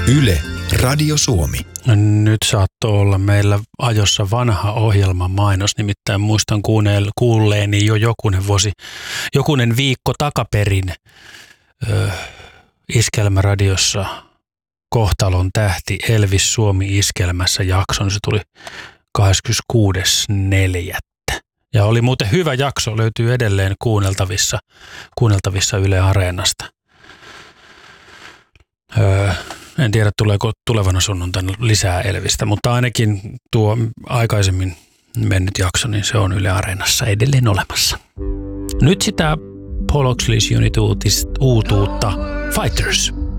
Yle, Radio Suomi. Nyt saattoi olla meillä ajossa vanha ohjelman mainos, nimittäin muistan kuulleeni jo jokunen viikko takaperin Iskelmäradiossa Kohtalon tähti Elvis Suomi-iskelmässä jakson. Se tuli 26.4. Ja oli muuten hyvä jakso, löytyy edelleen kuunneltavissa Yle Areenasta. En tiedä, tuleeko tulevana sunnuntaina lisää Elvistä, mutta ainakin tuo aikaisemmin mennyt jakso, niin se on Yle Areenassa edelleen olemassa. Nyt sitä Paul Oaksleys Unit uutuutta Fighters.